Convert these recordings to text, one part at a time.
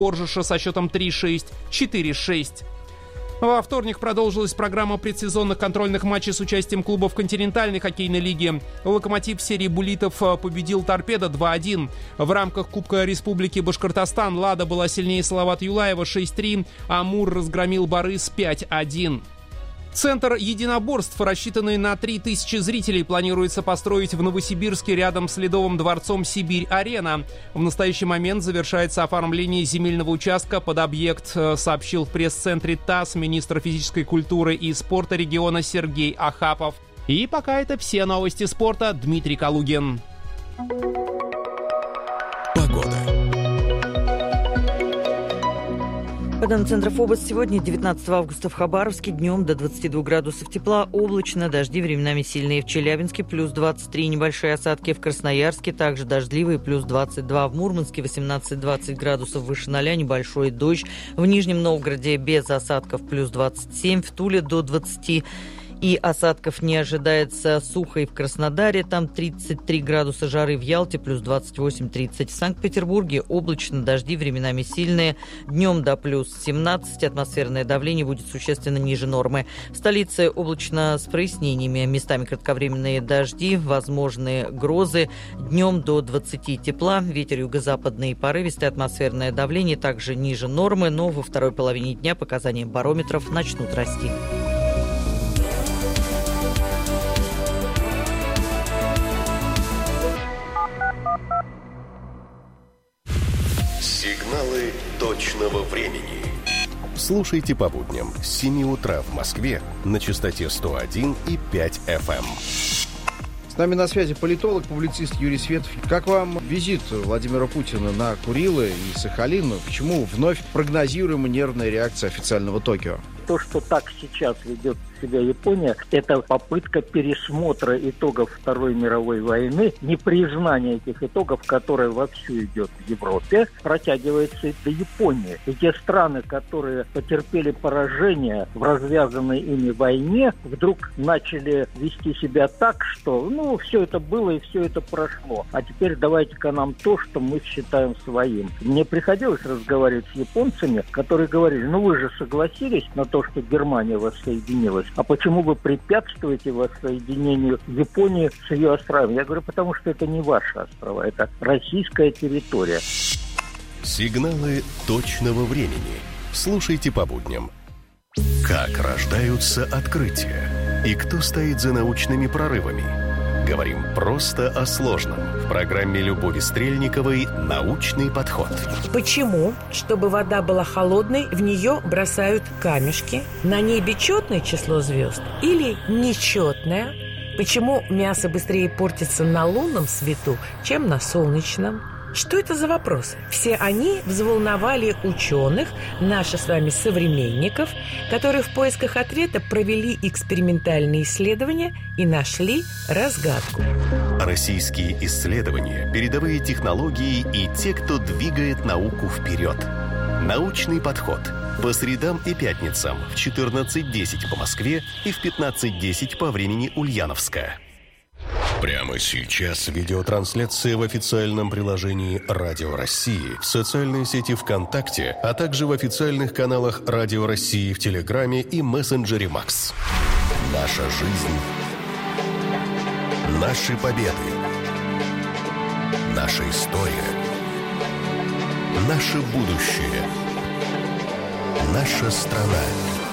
Оржиша со счетом 3-6, 4-6. Во вторник продолжилась программа предсезонных контрольных матчей с участием клубов континентальной хоккейной лиги. «Локомотив» в серии буллитов победил «Торпедо» 2-1. В рамках Кубка Республики Башкортостан «Лада» была сильнее Салават Юлаева 6-3, а «Амур» разгромил «Борис» 5-1. Центр единоборств, рассчитанный на 3000 зрителей, планируется построить в Новосибирске рядом с Ледовым дворцом «Сибирь-Арена». В настоящий момент завершается оформление земельного участка под объект, сообщил в пресс-центре ТАСС министр физической культуры и спорта региона Сергей Ахапов. И пока это все новости спорта. Дмитрий Калугин. Погода. По данным Центра ФОБОС, сегодня, 19 августа, в Хабаровске днем до 22 градусов тепла, облачно, дожди временами сильные в Челябинске, плюс 23, небольшие осадки в Красноярске, также дождливые, плюс 22 в Мурманске, 18-20 градусов выше 0, небольшой дождь, в Нижнем Новгороде без осадков, плюс 27, в Туле до 20. И осадков не ожидается. Сухо и в Краснодаре, там 33 градуса жары, в Ялте плюс 28-30. В Санкт-Петербурге облачно, дожди временами сильные. Днем до плюс 17, атмосферное давление будет существенно ниже нормы. В столице облачно с прояснениями, местами кратковременные дожди, возможные грозы. Днем до 20 тепла, ветер юго-западный порывистый, атмосферное давление также ниже нормы, но во второй половине дня показания барометров начнут расти. Сигналы точного времени. Слушайте по будням с 7 утра в Москве на частоте 101,5 FM. С нами на связи политолог, публицист Юрий Светов. Как вам визит Владимира Путина на Курилы и Сахалин? Почему вновь прогнозируема нервная реакция официального Токио? То, что так сейчас ведет себя Япония, это попытка пересмотра итогов Второй мировой войны, непризнание этих итогов, которое вовсю идет в Европе, протягивается и до Японии. И те страны, которые потерпели поражение в развязанной ими войне, вдруг начали вести себя так, что, все это было и все это прошло. А теперь давайте-ка нам то, что мы считаем своим. Мне приходилось разговаривать с японцами, которые говорили, вы же согласились на то, что Германия воссоединилась. А почему вы препятствуете воссоединению Японии с ее островами? Я говорю, потому что это не ваши острова, это российская территория. Сигналы точного времени. Слушайте по будням. Как рождаются открытия? И кто стоит за научными прорывами? Говорим просто о сложном. В программе Любови Стрельниковой «Научный подход». Почему, чтобы вода была холодной, в нее бросают камешки? На небе четное число звезд или нечетное? Почему мясо быстрее портится на лунном свету, чем на солнечном? Что это за вопросы? Все они взволновали ученых, наших с вами современников, которые в поисках ответа провели экспериментальные исследования и нашли разгадку. Российские исследования, передовые технологии и те, кто двигает науку вперед. Научный подход. По средам и пятницам в 14:10 по Москве и в 15:10 по времени Ульяновска. Прямо сейчас видеотрансляция в официальном приложении «Радио России», в социальной сети ВКонтакте, а также в официальных каналах «Радио России» в Телеграме и мессенджере «Макс». Наша жизнь. Наши победы. Наша история. Наше будущее. Наша страна.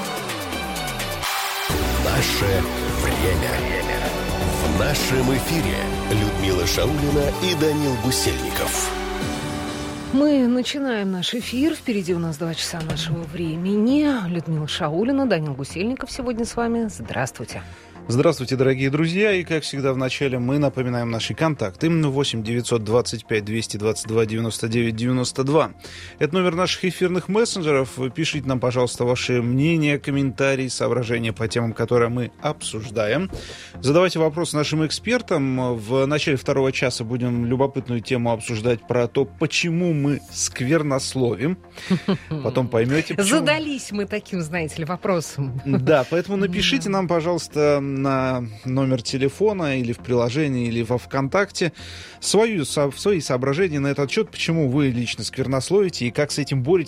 Наше время. В нашем эфире Людмила Шаулина и Данил Гусельников. Мы начинаем наш эфир. Впереди у нас 2 часа нашего времени. Людмила Шаулина, Данил Гусельников сегодня с вами. Здравствуйте. Здравствуйте, дорогие друзья. И, как всегда, в начале мы напоминаем наши контакты. 8 925 222 99 92. Это номер наших эфирных мессенджеров. Пишите нам, пожалуйста, ваши мнения, комментарии, соображения по темам, которые мы обсуждаем. Задавайте вопросы нашим экспертам. В начале второго часа будем любопытную тему обсуждать про то, почему мы сквернословим. Потом поймете, почему. Задались мы таким, знаете ли, вопросом. Да, поэтому напишите нам, пожалуйста, на номер телефона или в приложении, или во ВКонтакте свои соображения на этот счет, почему вы лично сквернословите и как с этим боретесь.